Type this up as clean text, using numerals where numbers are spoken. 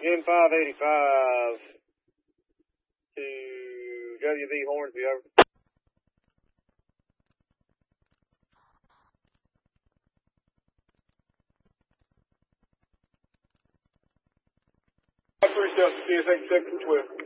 N585 to WV Hornsby, over. I appreciate it. See you. Thank you, 12.